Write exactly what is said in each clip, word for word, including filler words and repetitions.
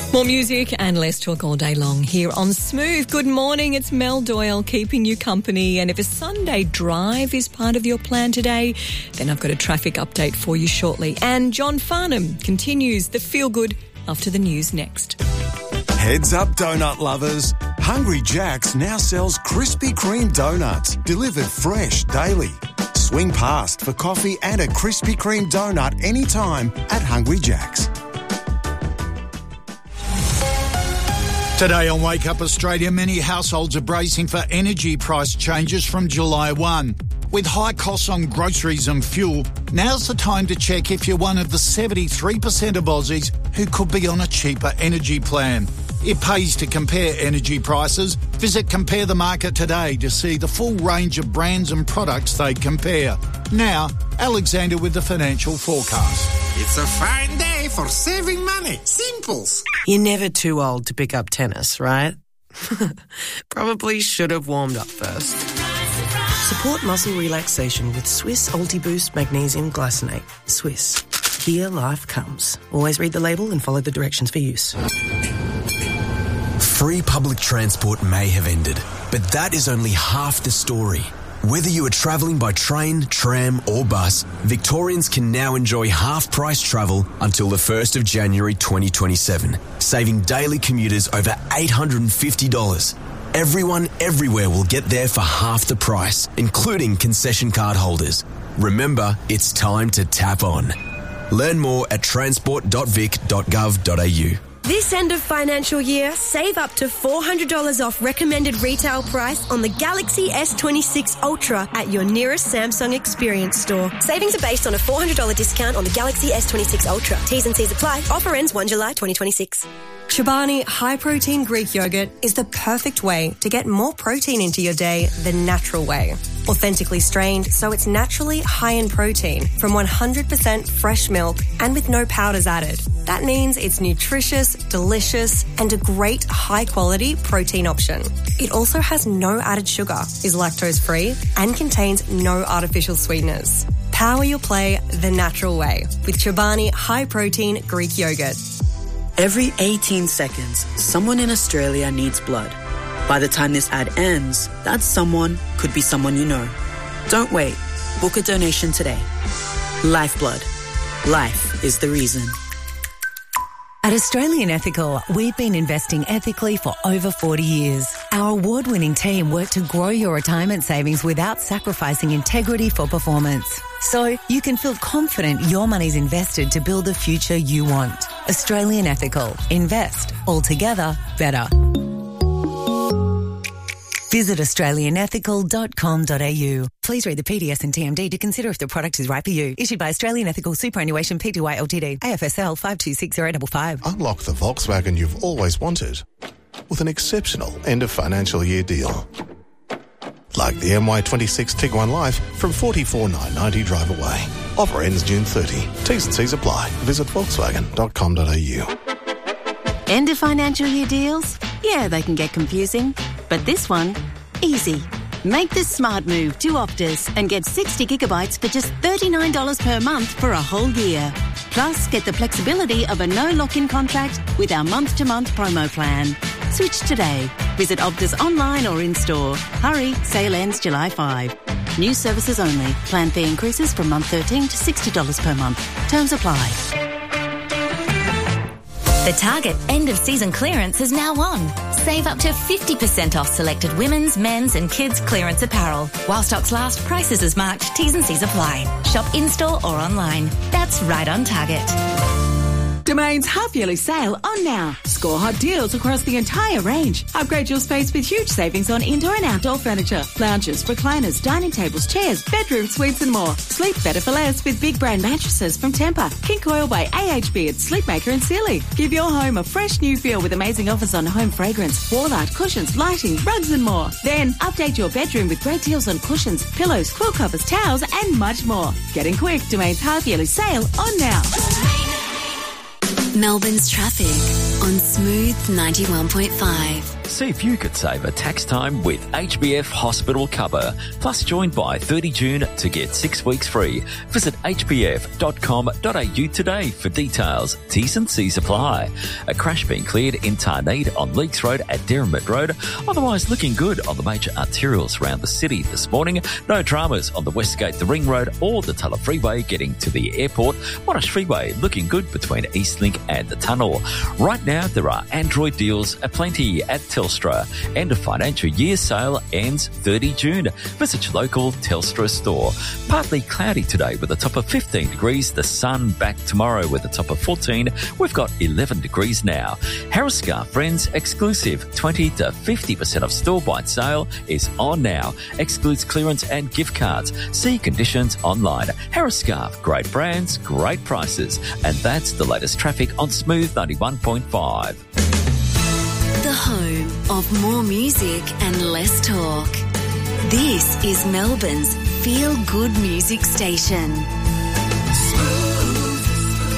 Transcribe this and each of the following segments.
More music and less talk all day long here on Smooth. Good morning, it's Mel Doyle keeping you company. And if a Sunday drive is part of your plan today, then I've got a traffic update for you shortly. And John Farnham continues the feel good after the news next. Heads up, donut lovers. Hungry Jack's now sells Krispy Kreme donuts, delivered fresh daily. Swing past for coffee and a Krispy Kreme donut anytime at Hungry Jack's. Today on Wake Up Australia, many households are bracing for energy price changes from July first. With high costs on groceries and fuel, now's the time to check if you're one of the seventy-three percent of Aussies who could be on a cheaper energy plan. It pays to compare energy prices. Visit Compare the Market today to see the full range of brands and products they compare. Now, Alexander with the financial forecast. It's a fine day for saving money. Simples. You're never too old to pick up tennis, right? Probably should have warmed up first. Support muscle relaxation with Swiss Ultiboost Magnesium Glycinate. Swiss. Here life comes. Always read the label and follow the directions for use. Free public transport may have ended, but that is only half the story. Whether you are travelling by train, tram or bus, Victorians can now enjoy half-price travel until the first of January twenty twenty-seven, saving daily commuters over eight hundred fifty dollars. Everyone everywhere will get there for half the price, including concession card holders. Remember, it's time to tap on. Learn more at transport dot vic dot gov dot a u. This end of financial year, save up to four hundred dollars off recommended retail price on the Galaxy S twenty-six Ultra at your nearest Samsung Experience store. Savings are based on a four hundred dollars discount on the Galaxy S twenty-six Ultra. T's and C's apply. Offer ends the first of July twenty twenty-six. Chobani high-protein Greek yogurt is the perfect way to get more protein into your day the natural way. Authentically strained, so it's naturally high in protein from one hundred percent fresh milk and with no powders added. That means it's nutritious, delicious, and a great high-quality protein option. It also has no added sugar, is lactose-free, and contains no artificial sweeteners. Power your play the natural way with Chobani high-protein Greek yogurt. Every eighteen seconds, someone in Australia needs blood. By the time this ad ends, that someone could be someone you know. Don't wait. Book a donation today. Lifeblood. Life is the reason. At Australian Ethical, we've been investing ethically for over forty years. Our award-winning team work to grow your retirement savings without sacrificing integrity for performance. So you can feel confident your money's invested to build the future you want. Australian Ethical. Invest. Altogether better. Visit australian ethical dot com dot a u. Please read the P D S and T M D to consider if the product is right for you. Issued by Australian Ethical Superannuation Pty Ltd. A F S L five two six zero five five. Unlock the Volkswagen you've always wanted with an exceptional end of financial year deal. Like the M Y twenty-six Tiguan Life from forty-four thousand nine hundred ninety drive away. Offer ends June thirtieth. T's and C's apply. Visit volkswagen dot com dot a u. End of financial year deals? Yeah, they can get confusing. But this one, easy. Make the smart move to Optus and get sixty gigabytes for just thirty-nine dollars per month for a whole year. Plus, get the flexibility of a no lock-in contract with our month-to-month promo plan. Switch today. Visit Optus online or in-store. Hurry, sale ends July fifth. New services only. Plan fee increases from month thirteen to sixty dollars per month. Terms apply. The Target end-of-season clearance is now on. Save up to fifty percent off selected women's, men's and kids' clearance apparel. While stocks last, prices as marked. T's and C's apply. Shop in-store or online. That's right on Target. Domain's half-yearly sale on now. Score hot deals across the entire range. Upgrade your space with huge savings on indoor and outdoor furniture, lounges, recliners, dining tables, chairs, bedroom suites and more. Sleep better for less with big brand mattresses from Tempur, King Coil by A H B at Sleepmaker and Sealy. Give your home a fresh new feel with amazing offers on home fragrance, wall art, cushions, lighting, rugs and more. Then update your bedroom with great deals on cushions, pillows, quilt covers, towels and much more. Getting quick, Domain's half-yearly sale on now. Melbourne's traffic on Smooth ninety-one point five. See if you could save a tax time with H B F Hospital Cover. Plus, join by thirty June to get six weeks free. Visit h b f dot com dot a u today for details. T's and C's apply. A crash being cleared in Tarneed on Leaks Road at Derrimut Road. Otherwise, looking good on the major arterials around the city this morning. No dramas on the Westgate, the Ring Road or the Tulla Freeway getting to the airport. Monash Freeway looking good between Eastlink and the tunnel. Right now, there are Android deals aplenty at Telstra. End of financial year sale ends thirty June. Visit your local Telstra store. Partly cloudy today with a top of fifteen degrees. The sun back tomorrow with a top of fourteen. We've got eleven degrees now. Harris Scarf Friends exclusive twenty to fifty percent off store-wide sale is on now. Excludes clearance and gift cards. See conditions online. Harris Scarf, great brands, great prices. And that's the latest traffic on Smooth ninety-one point five. The home of more music and less talk. This is Melbourne's feel-good music station. Smooth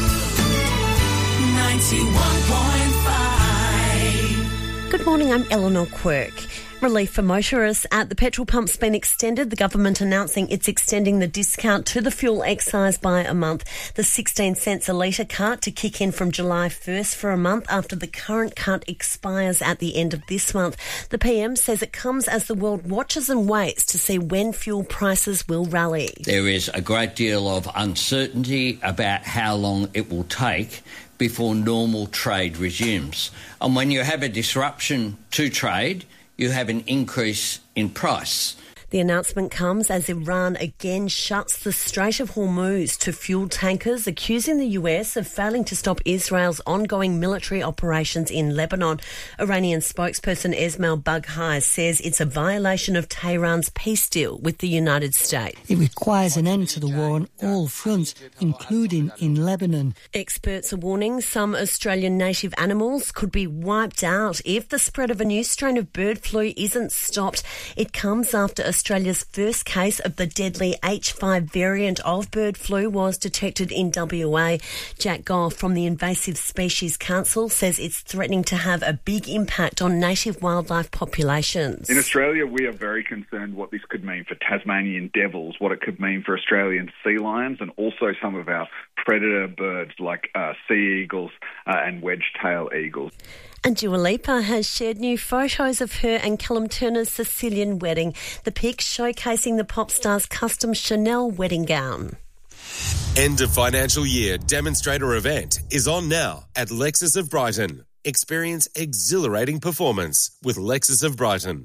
ninety-one point five. Good morning, I'm Eleanor Quirk. Relief for motorists at the petrol pump's been extended. The government announcing it's extending the discount to the fuel excise by a month. The sixteen cents a litre cut to kick in from July first for a month after the current cut expires at the end of this month. The P M says it comes as the world watches and waits to see when fuel prices will rally. There is a great deal of uncertainty about how long it will take before normal trade resumes. And when you have a disruption to trade, you have an increase in price. The announcement comes as Iran again shuts the Strait of Hormuz to fuel tankers, accusing the U S of failing to stop Israel's ongoing military operations in Lebanon. Iranian spokesperson Esmail Baghai says it's a violation of Tehran's peace deal with the United States. It requires an end to the war on all fronts, including in Lebanon. Experts are warning some Australian native animals could be wiped out if the spread of a new strain of bird flu isn't stopped. It comes after Australia's first case of the deadly H five variant of bird flu was detected in W A. Jack Goff from the Invasive Species Council says it's threatening to have a big impact on native wildlife populations. In Australia, we are very concerned what this could mean for Tasmanian devils, what it could mean for Australian sea lions, and also some of our predator birds like uh, sea eagles uh, and wedge-tail eagles. And Dua Lipa has shared new photos of her and Callum Turner's Sicilian wedding. The pics showcasing the pop star's custom Chanel wedding gown. End of financial year demonstrator event is on now at Lexus of Brighton. Experience exhilarating performance with Lexus of Brighton.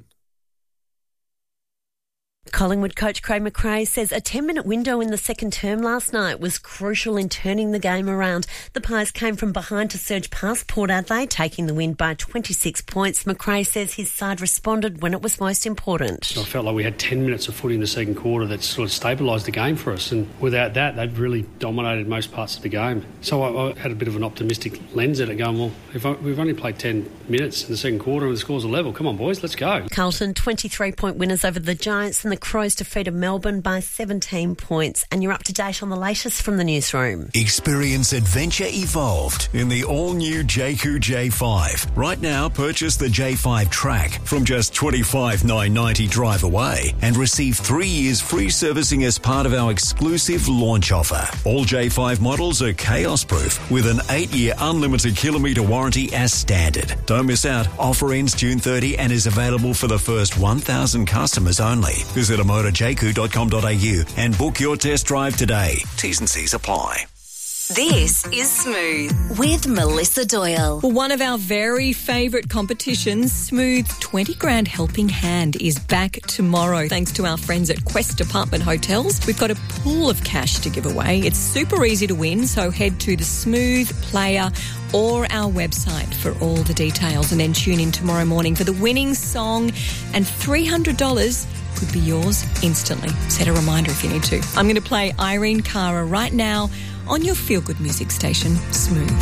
Collingwood coach Craig McRae says a ten-minute window in the second term last night was crucial in turning the game around. The Pies came from behind to surge past Port Adelaide, taking the win by twenty-six points. McRae says his side responded when it was most important. I felt like we had ten minutes of footy in the second quarter that sort of stabilised the game for us, and without that, they'd really dominated most parts of the game. So I, I had a bit of an optimistic lens at it, going, well, if I, we've only played ten minutes in the second quarter and the score's a level, come on, boys, let's go. Carlton, twenty-three point winners over the Giants, and the Crows defeated Melbourne by seventeen points. And you're up to date on the latest from the newsroom. Experience adventure evolved in the all-new J Q J five. Right now, purchase the J five Track from just twenty-five thousand nine hundred ninety dollars drive away and receive three years free servicing as part of our exclusive launch offer. All J five models are chaos-proof with an eight-year unlimited kilometre warranty as standard. Don't miss out. Offer ends June thirtieth and is available for the first one thousand customers only. Visit a motor j q dot com dot a u and book your test drive today. T's and C's apply. This is Smooth with Melissa Doyle. Well, one of our very favourite competitions, Smooth twenty grand Helping Hand, is back tomorrow. Thanks to our friends at Quest Apartment Hotels. We've got a pool of cash to give away. It's super easy to win, so head to the Smooth Player or our website for all the details, and then tune in tomorrow morning for the winning song, and three hundred dollars could be yours instantly. Set a reminder if you need to. I'm going to play Irene Cara right now on your feel-good music station, Smooth.